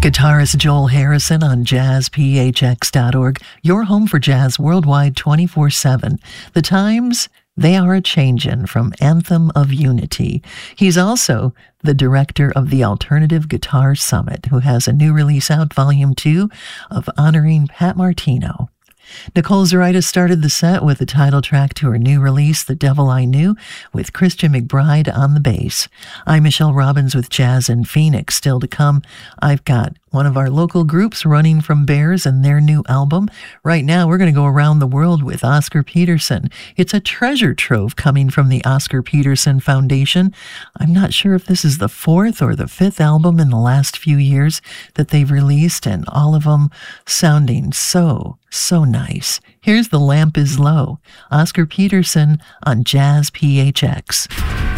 Guitarist Joel Harrison on jazzphx.org, your home for jazz worldwide 24/7. The times, they are a-changin' from Anthem of Unity. He's also the director of the Alternative Guitar Summit, who has a new release out, Volume 2 of Honoring Pat Martino. Nicole Zurita started the set with the title track to her new release, The Devil I Knew, with Christian McBride on the bass. I'm Michelle Robbins with Jazz in Phoenix. Still to come, I've got one of our local groups, Running from Bears, and their new album. Right now, we're going to go around the world with Oscar Peterson. It's a treasure trove coming from the Oscar Peterson Foundation. I'm not sure if this is the fourth or the fifth album in the last few years that they've released, and all of them sounding so nice. Here's The Lamp is Low, Oscar Peterson on Jazz PHX.